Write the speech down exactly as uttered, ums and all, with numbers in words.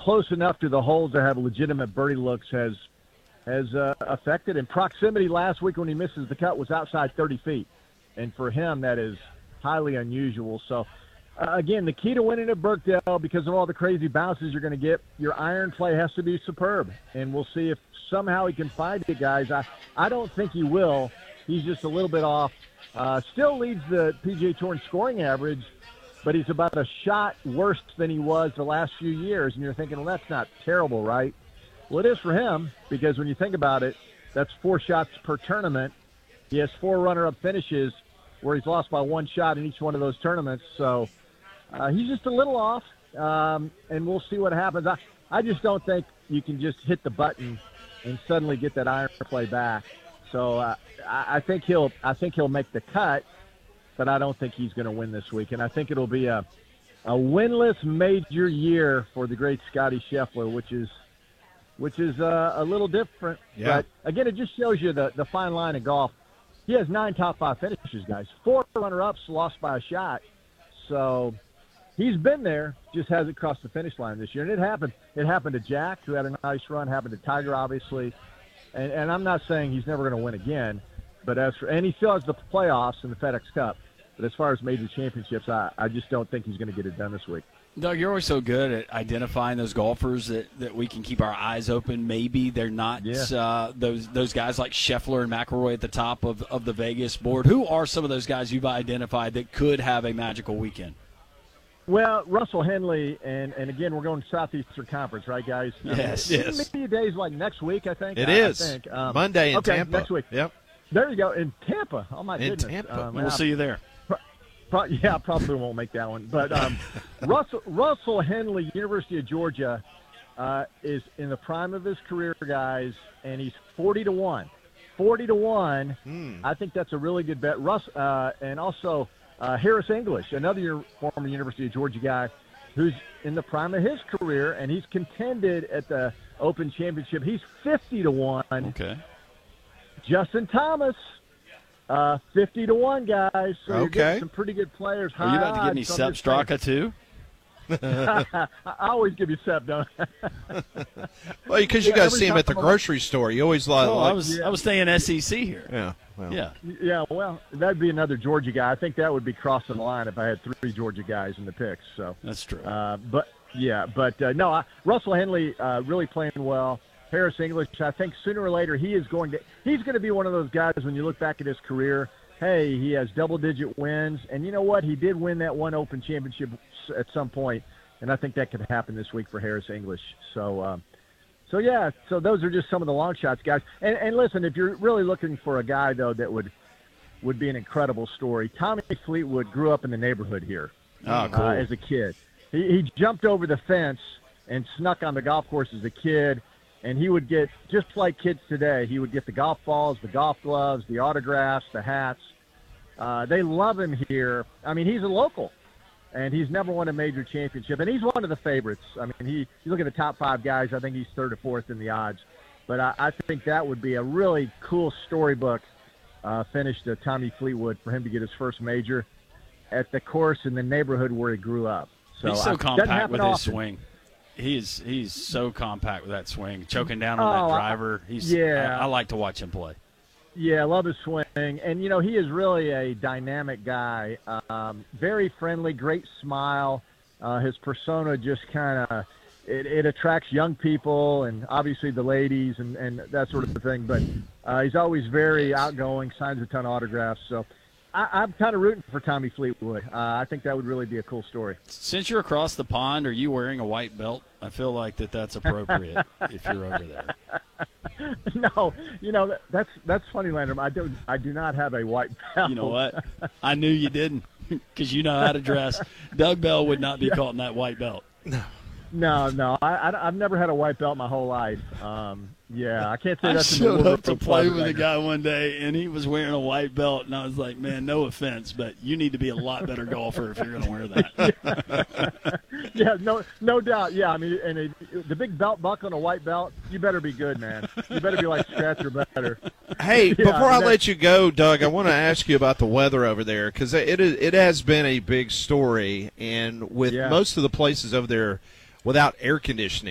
close enough to the holes to have legitimate birdie looks has has uh, affected. And proximity last week when he misses the cut was outside thirty feet. And for him, that is highly unusual. So, uh, again, the key to winning at Birkdale, because of all the crazy bounces you're going to get, your iron play has to be superb. And we'll see if somehow he can find it, guys. I, I don't think he will. He's just a little bit off. Uh, still leads the P G A Tour in scoring average, but he's about a shot worse than he was the last few years. And you're thinking, well, that's not terrible, right? Well, it is for him, because when you think about it, that's four shots per tournament. He has four runner-up finishes where he's lost by one shot in each one of those tournaments. So uh, he's just a little off, um, and we'll see what happens. I, I just don't think you can just hit the button and suddenly get that iron play back. So uh, I, I think he'll I think he'll make the cut, but I don't think he's going to win this week. And I think it'll be a a winless major year for the great Scotty Scheffler, which is which is uh, a little different. Yeah. But again, it just shows you the the fine line of golf. He has nine top five finishes, guys. Four runner-ups lost by a shot. So he's been there, just hasn't crossed the finish line this year. And it happened. It happened to Jack, who had a nice run. Happened to Tiger, obviously. And, and I'm not saying he's never going to win again. But as for, and he still has the playoffs in the FedEx Cup. But as far as major championships, I, I just don't think he's going to get it done this week. Doug, you're always so good at identifying those golfers that, that we can keep our eyes open. Maybe they're not Yeah. uh, those those guys like Scheffler and McIlroy at the top of, of the Vegas board. Who are some of those guys you've identified that could have a magical weekend? Well, Russell Henley, and, and again, we're going to Southeastern Conference, right, guys? Yes, um, yes. Maybe days like next week, I think. It I, is. I think. Um, Monday in okay, Tampa. next week. Yep. There you go, in Tampa. Oh, my In goodness. Tampa. Um, We'll yeah, see you there. Pro- yeah, I probably won't make that one. But um, Russell, Russell Henley, University of Georgia, uh, is in the prime of his career, guys, and he's forty to one. forty to one. Hmm. I think that's a really good bet. Russ, uh, and also uh, Harris English, another year, former University of Georgia guy, who's in the prime of his career, and he's contended at the Open Championship. He's fifty to one. Okay. Justin Thomas, uh, fifty to one, guys. So you're Okay. getting some pretty good players. Are you about to High get me odds, so I'm Sepp just saying. Straka too? I always give you Sepp, don't I? Well, because you Yeah, guys every see him time at the I'm on- grocery store. You always like. Oh, like I was I was staying S E C here. yeah. Well, Yeah. Yeah, well, that'd be another Georgia guy. I think that would be crossing the line if I had three Georgia guys in the picks. So, That's true. uh, but yeah, but uh, no, I, Russell Henley uh, really playing well. Harris English, I think sooner or later he is going to he's going to be one of those guys when you look back at his career. Hey, he has double-digit wins, and you know what? He did win that one Open Championship at some point, and I think that could happen this week for Harris English. So, um, so yeah, so those are just some of the long shots, guys. And, and listen, if you're really looking for a guy though that would would be an incredible story, Tommy Fleetwood grew up in the neighborhood here Oh, cool. uh, as a kid. He, he jumped over the fence and snuck on the golf course as a kid. And he would get, just like kids today, he would get the golf balls, the golf gloves, the autographs, the hats. Uh, they love him here. I mean, he's a local, and he's never won a major championship. And he's one of the favorites. I mean, he you look at the top five guys, I think he's third or fourth in the odds. But I, I think that would be a really cool storybook uh, finish to Tommy Fleetwood for him to get his first major at the course in the neighborhood where he grew up. So He's so I, doesn't compact happen with his often. swing. He's he's so compact with that swing, choking down on Oh, that I- driver. He's yeah. I, I like to watch him play. Yeah, I love his swing. And, you know, he is really a dynamic guy. Um, very friendly, great smile. Uh, his persona just kind of it, it attracts young people and obviously the ladies and, and that sort of thing. But uh, he's always very outgoing, signs a ton of autographs. So I, I'm kind of rooting for Tommy Fleetwood. Uh, I think that would really be a cool story. Since you're across the pond, are you wearing a white belt? I feel like that that's appropriate if you're over there. No, you know, that, that's that's funny, Landrum. I do, I do not have a white belt. You know what? I knew you didn't because you know how to dress. Doug Bell would not be caught in that white belt. No, no, I, I, I've never had a white belt my whole life. Um, yeah, I can't say I that's in the showed up to Wolverine play closet with a right guy one day, and he was wearing a white belt, and I was like, man, no offense, but you need to be a lot better golfer if you're going to wear that. Yeah, no, no doubt. Yeah, I mean, and a, the big belt buckle and a white belt, you better be good, man. You better be like Scratch or better. Hey, Yeah, before I that- let you go, Doug, I want to ask you about the weather over there because it is, it has been a big story, and with Yeah. most of the places over there without air conditioning.